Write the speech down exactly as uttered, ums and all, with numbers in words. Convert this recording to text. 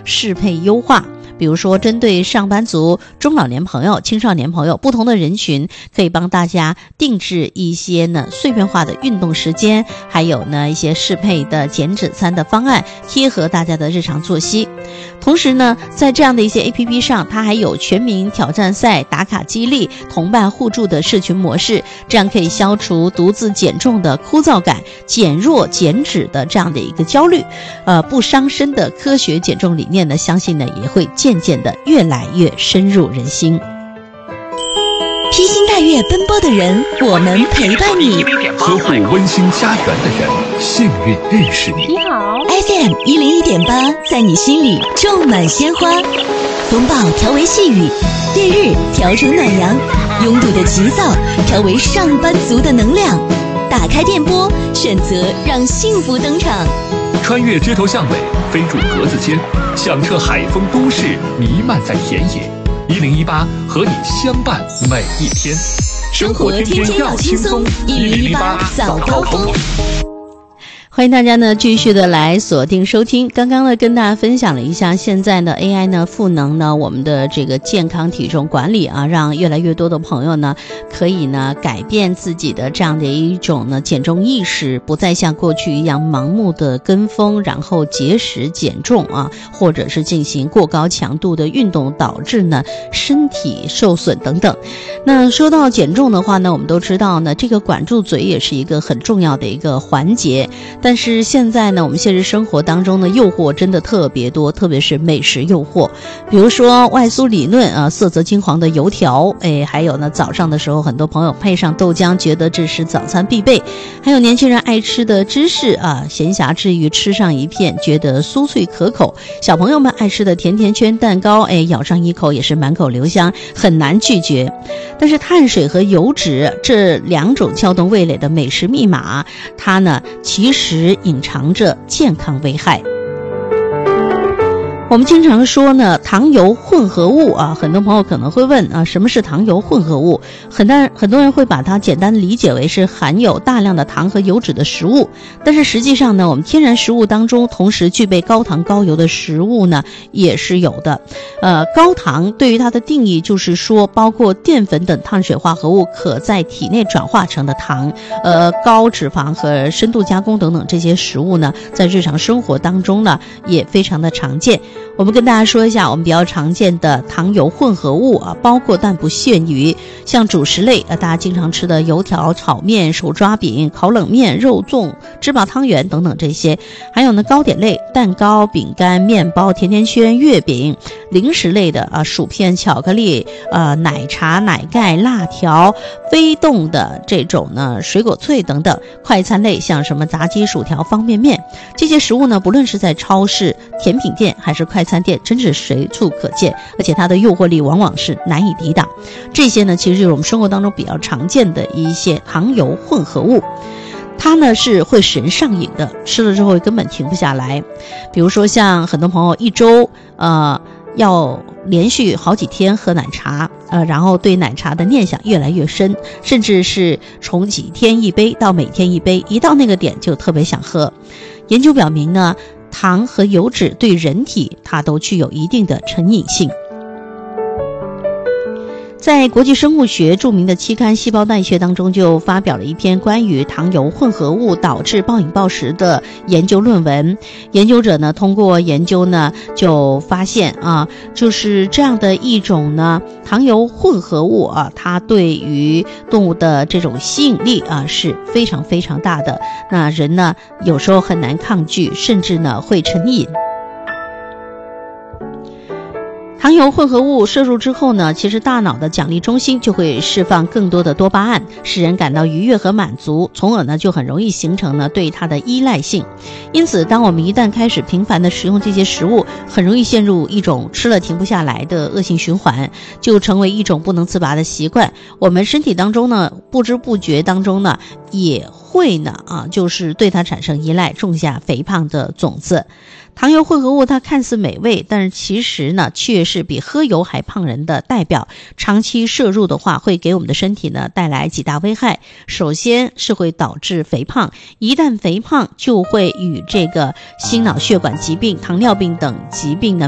适配优化。比如说针对上班族、中老年朋友、青少年朋友不同的人群，可以帮大家定制一些呢碎片化的运动时间，还有呢一些适配的减脂餐的方案，贴合大家的日常作息。同时呢，在这样的一些 A P P 上，它还有全民挑战赛、打卡激励、同伴互助的社群模式，这样可以消除独自减重的枯燥感，减弱减脂的这样的一个焦虑。呃，不伤身的科学减重理念呢，相信呢也会渐渐的越来越深入人心。 披星戴月奔波的人，我们陪伴你； 呵护温馨家园的人，幸运认识你。 你好 ，F M 一零一点八，在你心里种满鲜花。风暴调为细雨，烈日调成暖阳，拥堵的急躁调为上班族的能量。打开电波，选择让幸福登场。 穿越枝头巷尾，飞入格子间，响彻海风都市，弥漫在田野。一零一八和你相伴每一天， 生活天天要轻松。一零一八早高峰。 欢迎大家呢继续的来锁定收听。刚刚呢跟大家分享了一下，现在呢 A I 呢赋能呢我们的这个健康体重管理啊，让越来越多的朋友呢可以呢改变自己的这样的一种呢减重意识，不再像过去一样盲目的跟风，然后节食减重啊，或者是进行过高强度的运动，导致呢身体受损等等。那说到减重的话呢，我们都知道呢这个管住嘴也是一个很重要的一个环节。但是现在呢，我们现实生活当中呢，诱惑真的特别多，特别是美食诱惑。比如说外酥里嫩啊，色泽金黄的油条，哎，还有呢，早上的时候很多朋友配上豆浆，觉得这是早餐必备。还有年轻人爱吃的芝士啊，闲暇之余吃上一片，觉得酥脆可口。小朋友们爱吃的甜甜圈、蛋糕，哎，咬上一口也是满口留香，很难拒绝。但是碳水和油脂这两种撬动味蕾的美食密码，它呢，其实实隐藏着健康危害。我们经常说呢，糖油混合物啊，很多朋友可能会问啊，什么是糖油混合物？很多很多人会把它简单理解为是含有大量的糖和油脂的食物，但是实际上呢，我们天然食物当中同时具备高糖高油的食物呢，也是有的。呃，高糖对于它的定义就是说，包括淀粉等碳水化合物可在体内转化成的糖。呃，高脂肪和深度加工等等这些食物呢，在日常生活当中呢，也非常的常见。我们跟大家说一下我们比较常见的糖油混合物啊，包括但不限于像主食类啊，大家经常吃的油条、炒面、手抓饼、烤冷面、肉粽、芝麻汤圆等等这些，还有呢糕点类，蛋糕、饼干、面包、甜甜圈、月饼，零食类的啊，薯片、巧克力、呃奶茶、奶盖、辣条，非冻的这种呢水果脆等等，快餐类像什么炸鸡、薯条、方便面，这些食物呢，不论是在超市、甜品店还是快餐店，真是随处可见，而且它的诱惑力往往是难以抵挡。这些呢，其实就是我们生活当中比较常见的一些糖油混合物。它呢是会使人上瘾的，吃了之后根本停不下来。比如说像很多朋友一周呃要连续好几天喝奶茶，呃，然后对奶茶的念想越来越深，甚至是从几天一杯到每天一杯，一到那个点就特别想喝。研究表明呢，糖和油脂对人体它都具有一定的成瘾性。在国际生物学著名的期刊《细胞代谢》当中，就发表了一篇关于糖油混合物导致暴饮暴食的研究论文。研究者呢，通过研究呢，就发现啊，就是这样的一种呢糖油混合物啊，它对于动物的这种吸引力啊是非常非常大的。那人呢，有时候很难抗拒，甚至呢会成瘾。糖油混合物摄入之后呢，其实大脑的奖励中心就会释放更多的多巴胺，使人感到愉悦和满足，从而呢就很容易形成呢对它的依赖性。因此当我们一旦开始频繁的食用这些食物，很容易陷入一种吃了停不下来的恶性循环，就成为一种不能自拔的习惯。我们身体当中呢，不知不觉当中呢也会呢啊，就是对它产生依赖，种下肥胖的种子。糖油混合物它看似美味，但是其实呢却是比喝油还胖人的代表。长期摄入的话，会给我们的身体呢带来几大危害。首先是会导致肥胖，一旦肥胖就会与这个心脑血管疾病、糖尿病等疾病呢